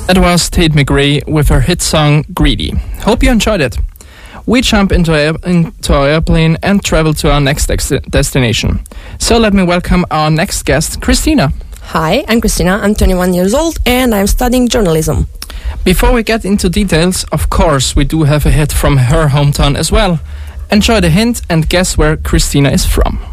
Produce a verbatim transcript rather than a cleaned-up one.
That was Tate McRae with her hit song Greedy. Hope you enjoyed it. We jump into our, into our airplane and travel to our next ex- destination. So let me welcome our next guest, Christina. Hi, I'm Christina. I'm twenty-one years old and I'm studying journalism. Before we get into details, of course, we do have a hit from her hometown as well. Enjoy the hint and guess where Christina is from.